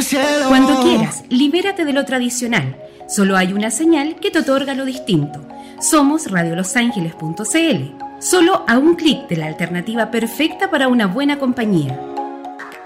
cielo. Cuando quieras, libérate de lo tradicional. Solo hay una señal que te otorga lo distinto. Somos radiolosangeles.cl. Solo a un clic de la alternativa perfecta para una buena compañía.